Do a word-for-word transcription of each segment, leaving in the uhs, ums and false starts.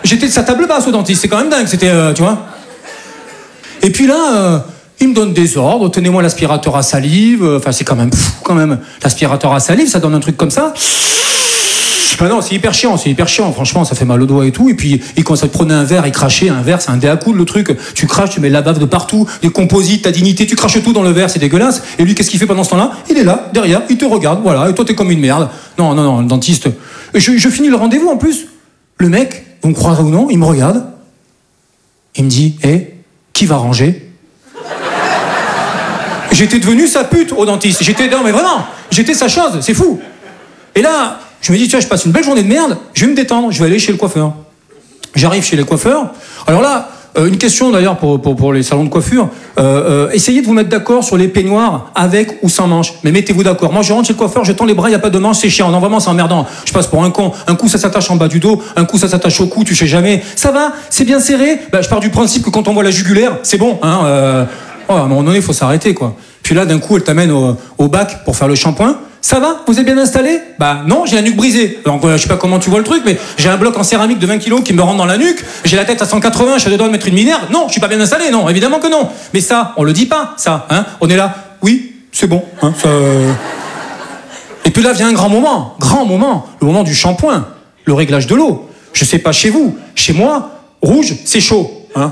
J'étais de sa table basse au dentiste, c'est quand même dingue, c'était, euh, tu vois. Et puis là, euh, il me donne des ordres, tenez-moi l'aspirateur à salive, enfin c'est quand même fou, quand même. L'aspirateur à salive, ça donne un truc comme ça. Ben non, c'est hyper chiant, c'est hyper chiant, franchement, ça fait mal au doigt et tout. Et puis, il commence à te prendre un verre et cracher, un verre, c'est un dé à coude, le truc. Tu craches, tu mets de la bave de partout, des composites, ta dignité, tu craches tout dans le verre, c'est dégueulasse. Et lui, qu'est-ce qu'il fait pendant ce temps-là? Il est là, derrière, il te regarde, voilà, et toi, t'es comme une merde. Non, non, non, le dentiste. Et je, je finis le rendez-vous en plus. Le mec, vous me croirez ou non, il me regarde. Il me dit, hé, hey, qui va ranger? J'étais devenu sa pute au dentiste. J'étais, non, mais vraiment, j'étais sa chose, c'est fou. Et là, je me dis, tiens, je passe une belle journée de merde, je vais me détendre, je vais aller chez le coiffeur. J'arrive chez les coiffeurs. Alors là, euh, une question d'ailleurs pour, pour, pour les salons de coiffure. Euh, euh, essayez de vous mettre d'accord sur les peignoirs avec ou sans manches. Mais mettez-vous d'accord. Moi, je rentre chez le coiffeur, je tends les bras, il n'y a pas de manches, c'est chiant. Non, vraiment, c'est emmerdant. Je passe pour un con. Un coup, ça s'attache en bas du dos, un coup, ça s'attache au cou, tu sais jamais. Ça va? C'est bien serré? Bah, je pars du principe que quand on voit la jugulaire, c'est bon. Hein, euh... oh, à un moment donné, il faut s'arrêter, quoi. Puis là, d'un coup, elle t'amène au, au bac pour faire le shampoing. Ça va? Vous êtes bien installé? Bah non, j'ai la nuque brisée. Donc euh, je sais pas comment tu vois le truc, mais j'ai un bloc en céramique de vingt kilos qui me rentre dans la nuque, j'ai la tête à cent quatre-vingts, je suis à deux doigts de mettre une minerve. Non, je suis pas bien installé, non, évidemment que non. Mais ça, on le dit pas, ça, hein. On est là, oui, c'est bon, hein, ça... Et puis là vient un grand moment, grand moment, le moment du shampoing, le réglage de l'eau. Je sais pas chez vous, chez moi, rouge, c'est chaud, hein.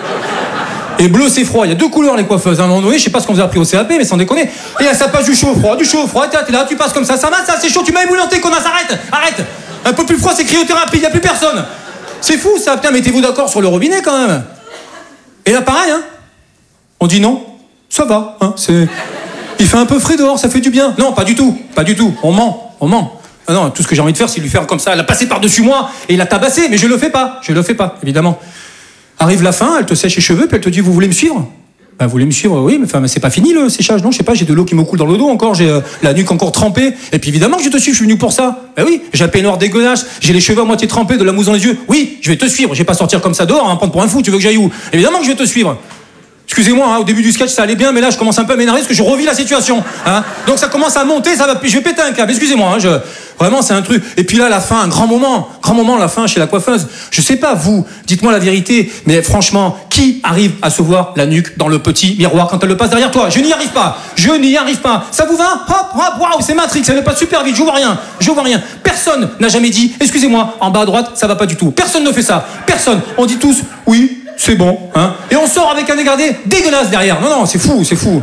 Et bleu, c'est froid. Il y a deux couleurs, les coiffeuses. À un moment donné, je sais pas ce qu'on vous a appris au C A P, mais sans déconner. Et là, ça passe du chaud au froid, du chaud au froid. T'es là, t'es là, tu passes comme ça. Ça va, ça, c'est chaud. Tu m'as ébouillanté, connasse. Arrête, arrête. Un peu plus froid, c'est cryothérapie. Il y a plus personne. C'est fou, ça. Putain, mettez-vous d'accord sur le robinet, quand même. Et là, pareil, hein. On dit non. Ça va, hein. C'est... Il fait un peu frais dehors, ça fait du bien. Non, pas du tout. Pas du tout. On ment. On ment. Ah non, tout ce que j'ai envie de faire, c'est lui faire comme ça. Elle a passé par-dessus moi et il a tabassé. Mais je le fais pas. Je le fais pas, évidemment. Arrive la fin, elle te sèche les cheveux, puis elle te dit, vous voulez me suivre? Bah, vous voulez me suivre? Oui, mais enfin, c'est pas fini le séchage, non? Je sais pas, j'ai de l'eau qui me coule dans le dos encore, j'ai euh, la nuque encore trempée. Et puis évidemment que je te suis, je suis venu pour ça. Bah oui, j'ai un peignoir dégueulasse, j'ai les cheveux à moitié trempés, de la mousse dans les yeux. Oui, je vais te suivre, je vais pas sortir comme ça dehors, hein, prendre pour un fou, tu veux que j'aille où? Évidemment que je vais te suivre. Excusez-moi, hein, au début du sketch ça allait bien, mais là je commence un peu à m'énerver parce que je revis la situation. Hein. Donc ça commence à monter, ça va, je vais péter un câble. Excusez-moi, hein, je... vraiment c'est un truc. Et puis là à la fin, un grand moment, grand moment à la fin chez la coiffeuse. Je sais pas vous, dites-moi la vérité, mais franchement, qui arrive à se voir la nuque dans le petit miroir quand elle le passe derrière toi? Je n'y arrive pas, je n'y arrive pas. Ça vous va? Hop, hop, waouh, c'est Matrix, ça ne passe super vite, je vois rien, je vois rien. Personne n'a jamais dit, excusez-moi, en bas à droite, ça va pas du tout. Personne ne fait ça, personne. On dit tous, oui. C'est bon, hein. Et on sort avec un dégradé dégueulasse derrière. Non, non, c'est fou, c'est fou.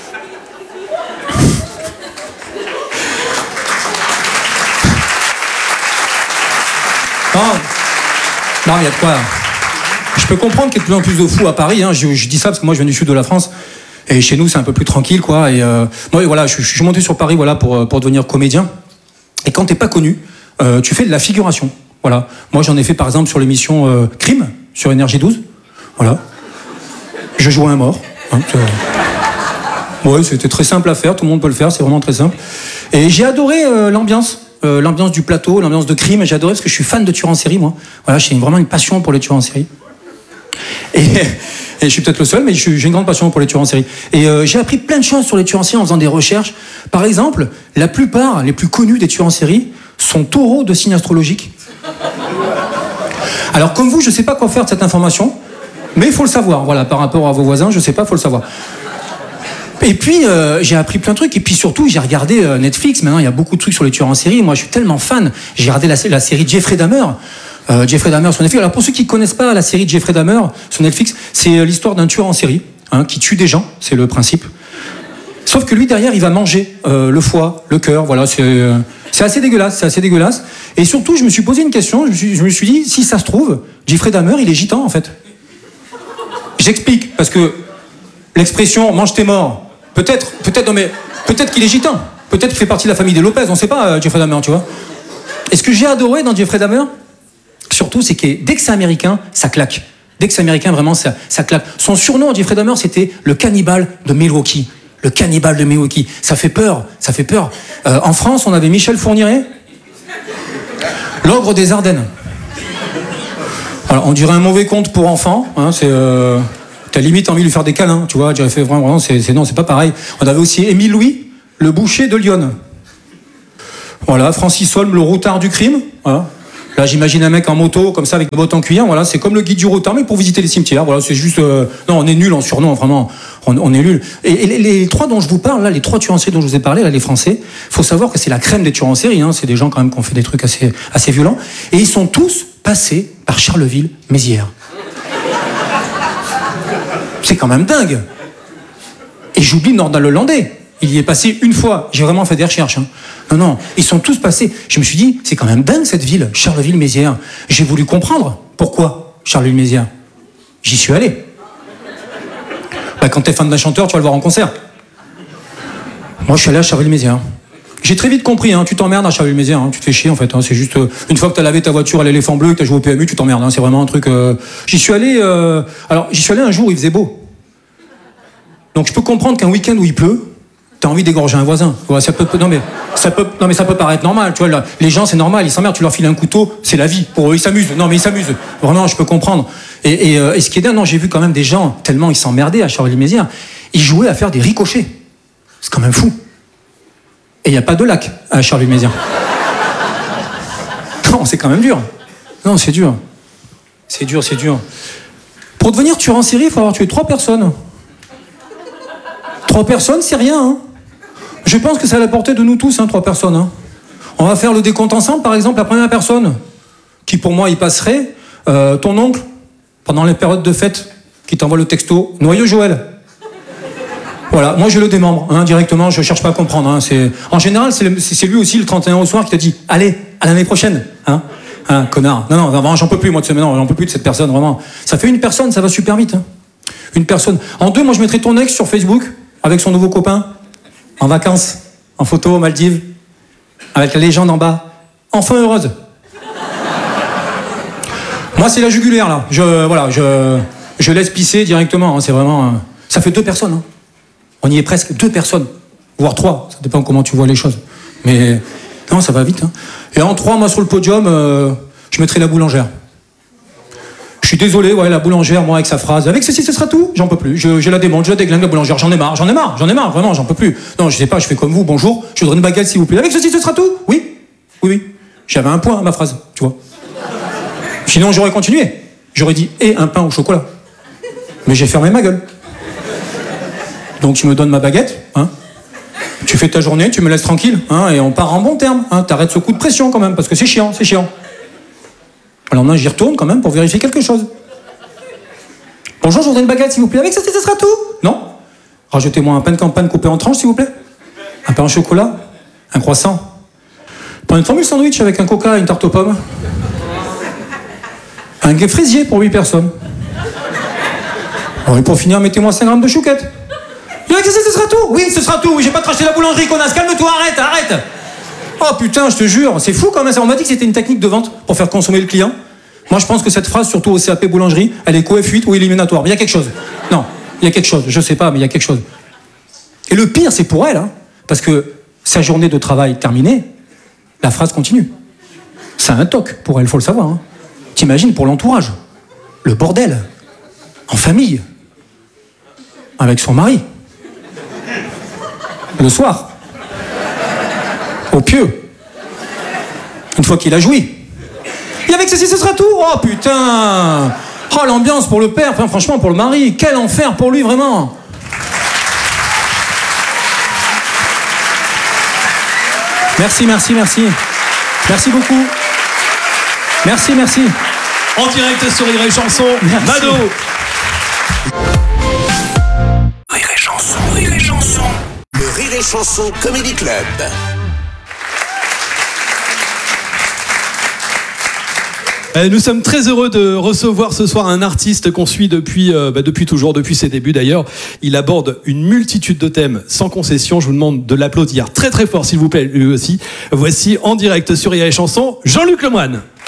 Non, non, il y a de quoi. Je peux comprendre qu'il y ait de plus en plus de fous à Paris. Hein. Je, je dis ça parce que moi, je viens du sud de la France. Et chez nous, c'est un peu plus tranquille, quoi. Et euh, moi, voilà, je, je suis monté sur Paris, voilà, pour, pour devenir comédien. Et quand t'es pas connu, euh, tu fais de la figuration. Voilà. Moi, j'en ai fait, par exemple, sur l'émission euh, Crime, sur Énergie douze. Voilà. Je jouais un mort. Hein, ouais, c'était très simple à faire, tout le monde peut le faire, c'est vraiment très simple. Et j'ai adoré euh, l'ambiance, euh, l'ambiance du plateau, l'ambiance de Crime. J'ai adoré parce que je suis fan de tueurs en série, moi. Voilà, j'ai vraiment une passion pour les tueurs en série. Et, et je suis peut-être le seul, mais j'ai une grande passion pour les tueurs en série. Et euh, j'ai appris plein de choses sur les tueurs en série en faisant des recherches. Par exemple, la plupart, les plus connus des tueurs en série, sont taureaux de signes astrologiques. Alors, comme vous, je ne sais pas quoi faire de cette information. Mais il faut le savoir, voilà, par rapport à vos voisins, je sais pas, il faut le savoir. Et puis, euh, j'ai appris plein de trucs, et puis surtout, j'ai regardé euh, Netflix, maintenant, il y a beaucoup de trucs sur les tueurs en série, moi je suis tellement fan, j'ai regardé la, la série Jeffrey Dahmer, euh, Jeffrey Dahmer sur Netflix. Alors pour ceux qui ne connaissent pas la série Jeffrey Dahmer sur Netflix, c'est euh, l'histoire d'un tueur en série, hein, qui tue des gens, c'est le principe. Sauf que lui, derrière, il va manger euh, le foie, le cœur, voilà, c'est... Euh, C'est assez dégueulasse, c'est assez dégueulasse. Et surtout, je me suis posé une question, je me suis, je me suis dit, si ça se trouve, Jeffrey Dahmer, il est gitan, en fait. J'explique, parce que l'expression « mange tes morts », peut-être, peut-être, non mais, peut-être qu'il est gitan, peut-être qu'il fait partie de la famille des Lopez, on sait pas, euh, Jeffrey Dahmer, tu vois. Et ce que j'ai adoré dans Jeffrey Dahmer, surtout, c'est que dès que c'est américain, ça claque. Dès que c'est américain, vraiment, ça, ça claque. Son surnom, Jeffrey Dahmer, c'était le cannibale de Milwaukee. Le cannibale de Milwaukee. Ça fait peur, ça fait peur. Euh, en France, on avait Michel Fourniret, l'ogre des Ardennes. Alors, on dirait un mauvais conte pour enfants. Hein, c'est, euh, t'as limite envie de lui faire des câlins, tu vois. J'aurais fait vraiment, vraiment c'est, c'est, non, c'est pas pareil. On avait aussi Émile Louis, le boucher de Lyon. Voilà, Francis Holm, le routard du crime. Voilà. Là, j'imagine un mec en moto, comme ça, avec des bottes en cuir. Voilà, c'est comme le guide du retard, mais pour visiter les cimetières. Voilà, c'est juste. Euh... Non, on est nul en surnom, vraiment. On, on est nul. Et, et les, les trois dont je vous parle, là, les trois tueurs en série dont je vous ai parlé, là, les Français, faut savoir que c'est la crème des tueurs en série. Hein. C'est des gens quand même qui ont fait des trucs assez, assez violents. Et ils sont tous passés par Charleville-Mézières. C'est quand même dingue. Et j'oublie Nordal-le-Landais. Il y est passé une fois. J'ai vraiment fait des recherches. Hein. Non, non, ils sont tous passés. Je me suis dit, c'est quand même dingue cette ville, Charleville-Mézières. J'ai voulu comprendre pourquoi Charleville-Mézières. J'y suis allé. Bah, quand t'es fan d'un chanteur, tu vas le voir en concert. Moi, je suis allé à Charleville-Mézières. J'ai très vite compris, hein, tu t'emmerdes à Charleville-Mézières, hein, tu te fais chier en fait. Hein, c'est juste, euh, une fois que t'as lavé ta voiture à l'éléphant bleu et que t'as joué au P M U, tu t'emmerdes. Hein, c'est vraiment un truc. Euh... J'y suis allé. Euh... Alors, j'y suis allé un jour où il faisait beau. Donc, je peux comprendre qu'un week-end où il pleut, t'as envie d'égorger un voisin. Ouais, ça peut, non mais ça peut, non mais ça peut paraître normal. Tu vois, là, les gens c'est normal, ils s'emmerdent. Tu leur files un couteau, c'est la vie. Pour eux, ils s'amusent. Non mais ils s'amusent. Vraiment, je peux comprendre. Et, et, euh, et ce qui est dingue, non, j'ai vu quand même des gens tellement ils s'emmerdaient à Charleville-Mézières, ils jouaient à faire des ricochets. C'est quand même fou. Et il y a pas de lac à Charleville-Mézières. Non, c'est quand même dur. Non, c'est dur. C'est dur, c'est dur. Pour devenir tueur en série, il faut avoir tué trois personnes. Trois personnes, c'est rien. Hein. Je pense que c'est à la portée de nous tous, hein, trois personnes. Hein. On va faire le décompte ensemble, par exemple, la première personne, qui pour moi y passerait, euh, ton oncle, pendant les périodes de fête, qui t'envoie le texto, Noyau Joël. Voilà, moi je le démembre, hein, directement, je cherche pas à comprendre. Hein, c'est... En général, c'est, le... c'est lui aussi, le trente et un au soir, qui te dit, allez, à l'année prochaine. Hein, hein, connard. Non, non, vraiment, j'en peux plus, moi, de ce... non, j'en peux plus de cette personne, vraiment. Ça fait une personne, ça va super vite. Hein. Une personne. En deux, moi je mettrais ton ex sur Facebook, avec son nouveau copain, en vacances, en photo aux Maldives, avec la légende en bas. Enfin heureuse. Moi, c'est la jugulaire, là. Je, voilà, je, je laisse pisser directement. Hein, c'est vraiment... Euh, ça fait deux personnes. Hein. On y est presque. Deux personnes. Voire trois. Ça dépend comment tu vois les choses. Mais non, ça va vite. Hein. Et en trois, moi, sur le podium, euh, je mettrai la boulangère. Je suis désolé, ouais, la boulangère, moi, avec sa phrase, avec ceci, ce sera tout, j'en peux plus. Je, je la démonte, je la déglingue, la boulangère, j'en ai marre, j'en ai marre, j'en ai marre, vraiment, j'en peux plus. Non, je sais pas, je fais comme vous, bonjour, je voudrais une baguette, s'il vous plaît. Avec ceci, ce sera tout? Oui, oui, oui. J'avais un point à ma phrase, tu vois. Sinon, j'aurais continué. J'aurais dit, et un pain au chocolat. Mais j'ai fermé ma gueule. Donc, tu me donnes ma baguette, hein. Tu fais ta journée, tu me laisses tranquille, hein, et on part en bon terme, hein. T'arrêtes ce coup de pression, quand même, parce que c'est chiant, c'est chiant. Alors maintenant, j'y retourne quand même pour vérifier quelque chose. Bonjour, je voudrais une baguette, s'il vous plaît. Avec ça, ce sera tout? Non. Rajoutez-moi un pain de campagne coupé en tranches, s'il vous plaît. Un pain au chocolat. Un croissant. Pour une formule sandwich avec un coca et une tarte aux pommes. Un fraisier pour huit personnes. Oh, et pour finir, mettez-moi cinq grammes de chouquette. Avec ça, ce sera tout? Oui, ce sera tout. Oui, j'ai pas craché la boulangerie, connasse. Calme-toi, arrête, arrête. Oh putain, je te jure, c'est fou quand même. On m'a dit que c'était une technique de vente pour faire consommer le client. Moi, je pense que cette phrase, surtout au C A P boulangerie, elle est co F huit ou éliminatoire. Mais il y a quelque chose. Non, il y a quelque chose. Je sais pas, mais il y a quelque chose. Et le pire, c'est pour elle, hein, parce que sa journée de travail terminée, la phrase continue. C'est un toc pour elle, faut le savoir. Hein. T'imagines pour l'entourage, le bordel, en famille, avec son mari, le soir. Au pieu. Une fois qu'il a joui. Et avec ceci, ce sera tout. Oh putain. Oh l'ambiance pour le père, enfin, franchement pour le mari. Quel enfer pour lui, vraiment. Merci, merci, merci. Merci beaucoup. Merci, merci. En direct sur Rire et Chanson, merci. Mado. Rire et Chanson, Rire et Chanson. Le Rire et Chanson Comedy Club. Nous sommes très heureux de recevoir ce soir un artiste qu'on suit depuis, euh, bah depuis toujours, depuis ses débuts d'ailleurs. Il aborde une multitude de thèmes sans concession. Je vous demande de l'applaudir très très fort s'il vous plaît, lui aussi. Voici en direct sur Rire et Chanson, Jean-Luc Lemoine.